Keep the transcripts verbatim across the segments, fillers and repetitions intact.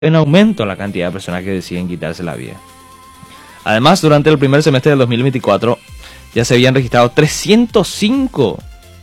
en aumento la cantidad de personas que deciden quitarse la vida. Además, durante el primer semestre del dos mil veinticuatro ya se habían registrado trescientos cinco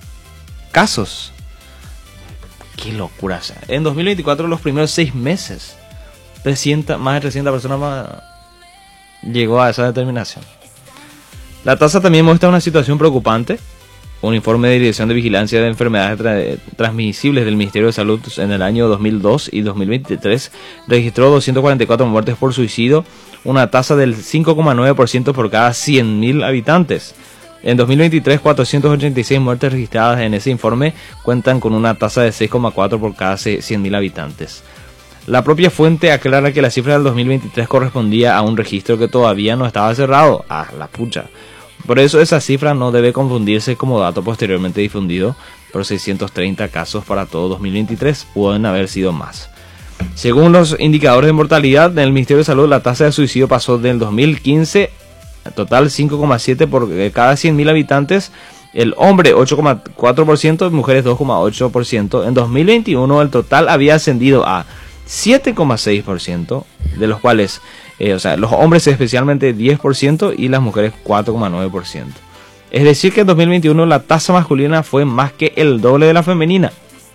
casos. ¡Qué locura! O sea, en dos mil veinticuatro, los primeros seis meses, trescientas, más de trescientas personas más llegó a esa determinación. La tasa también muestra una situación preocupante. Un informe de Dirección de Vigilancia de Enfermedades tra- Transmisibles del Ministerio de Salud en el año dos mil dos y dos mil veintitrés registró doscientas cuarenta y cuatro muertes por suicidio, una tasa del cinco coma nueve por ciento por cada cien mil habitantes. En dos mil veintitrés, cuatrocientas ochenta y seis muertes registradas en ese informe cuentan con una tasa de seis coma cuatro por cada cien mil habitantes. La propia fuente aclara que la cifra del dos mil veintitrés correspondía a un registro que todavía no estaba cerrado. ¡Ah, la pucha! Por eso esa cifra no debe confundirse como dato posteriormente difundido por seiscientos treinta casos para todo dos mil veintitrés. Pueden haber sido más. Según los indicadores de mortalidad del Ministerio de Salud, la tasa de suicidio pasó del dos mil quince, total cinco coma siete por cada cien mil habitantes. El hombre ocho coma cuatro por ciento, mujeres dos coma ocho por ciento. En dos mil veintiuno el total había ascendido a siete coma seis por ciento, de los cuales, eh, o sea, los hombres especialmente diez por ciento y las mujeres cuatro coma nueve por ciento. Es decir que en dos mil veintiuno la tasa masculina fue más que el doble de la femenina.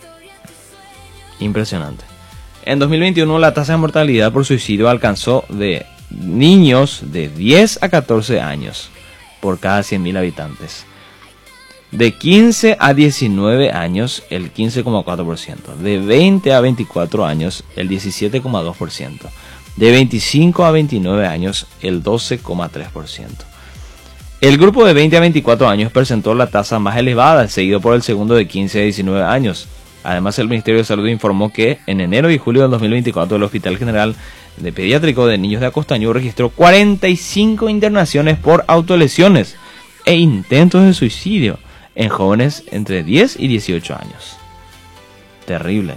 Impresionante. En dos mil veintiuno la tasa de mortalidad por suicidio alcanzó de niños de diez a catorce años por cada cien mil habitantes. De quince a diecinueve años, el quince coma cuatro por ciento. De veinte a veinticuatro años, el diecisiete coma dos por ciento. De veinticinco a veintinueve años, el doce coma tres por ciento. El grupo de veinte a veinticuatro años presentó la tasa más elevada, seguido por el segundo de quince a diecinueve años. Además, el Ministerio de Salud informó que en enero y julio del dos mil veinticuatro el Hospital General de Pediátrico de Niños de Acostañú registró cuarenta y cinco internaciones por autolesiones e intentos de suicidio en jóvenes entre diez y dieciocho años. Terrible.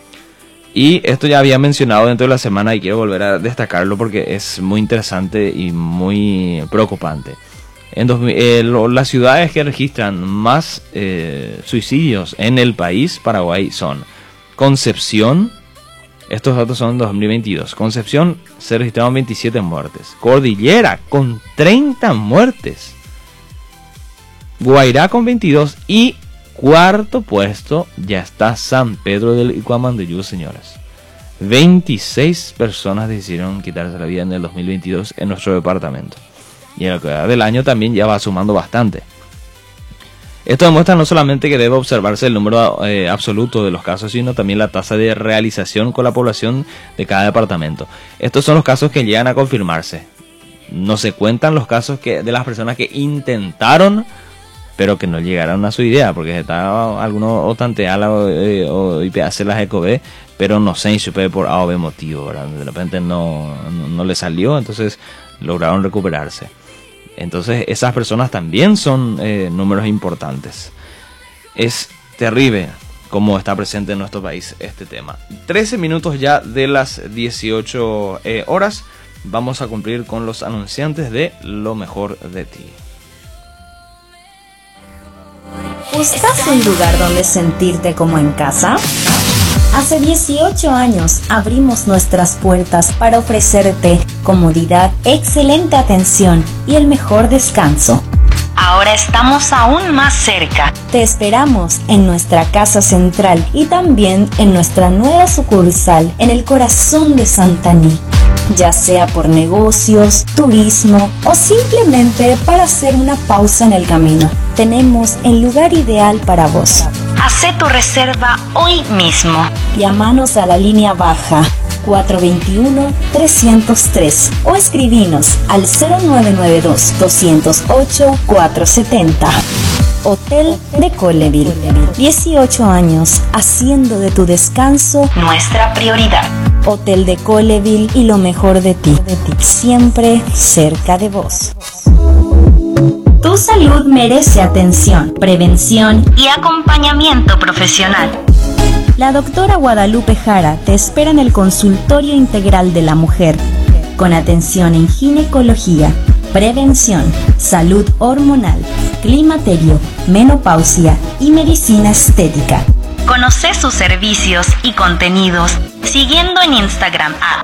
Y esto ya había mencionado dentro de la semana y quiero volver a destacarlo porque es muy interesante y muy preocupante. En dos, eh, lo, las ciudades que registran más eh, suicidios en el país, Paraguay, son Concepción. Estos datos son en dos mil veintidós. Concepción se registraron veintisiete muertes. Cordillera con treinta muertes. Guairá con veintidós y cuarto puesto ya está San Pedro del Iguamandiyú, señoras. veintiséis personas decidieron quitarse la vida en el dos mil veintidós en nuestro departamento. Y en lo que va del año también ya va sumando bastante. Esto demuestra no solamente que debe observarse el número eh, absoluto de los casos, sino también la tasa de realización con la población de cada departamento. Estos son los casos que llegan a confirmarse. No se cuentan los casos que, de las personas que intentaron pero que no llegaron a su idea, porque estaba alguno o tanteala o, eh, o I P A C las ECOB, pero no se supe por A o B motivo, ¿verdad? De repente no, no, no le salió, entonces lograron recuperarse. Entonces esas personas también son eh, números importantes. Es terrible cómo está presente en nuestro país este tema. trece minutos ya de las dieciocho eh, horas, vamos a cumplir con los anunciantes de Lo Mejor de Ti. ¿Buscas un lugar donde sentirte como en casa? Hace dieciocho años abrimos nuestras puertas para ofrecerte comodidad, excelente atención y el mejor descanso. Ahora estamos aún más cerca. Te esperamos en nuestra casa central y también en nuestra nueva sucursal en el corazón de Santaní. Ya sea por negocios, turismo o simplemente para hacer una pausa en el camino, tenemos el lugar ideal para vos. Hacé tu reserva hoy mismo. Llámanos a la línea baja cuatro dos uno, tres cero tres o escribinos al cero nueve nueve dos, dos cero ocho, cuatro siete cero. Hotel de Colleville. dieciocho años haciendo de tu descanso nuestra prioridad. Hotel de Colleville y lo mejor de ti. Siempre cerca de vos. Tu salud merece atención, prevención y acompañamiento profesional. La doctora Guadalupe Jara te espera en el Consultorio Integral de la Mujer, con atención en ginecología, prevención, salud hormonal, climaterio, menopausia y medicina estética. Conoce sus servicios y contenidos siguiendo en Instagram a